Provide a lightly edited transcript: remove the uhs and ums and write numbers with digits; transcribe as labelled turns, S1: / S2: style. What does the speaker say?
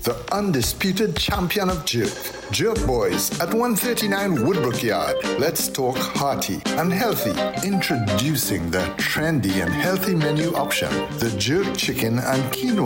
S1: the undisputed champion of jerk. Jerk Boys at 139 Woodbrook Yard. Let's talk hearty and healthy. Introducing the trendy and healthy menu option, the jerk chicken and quinoa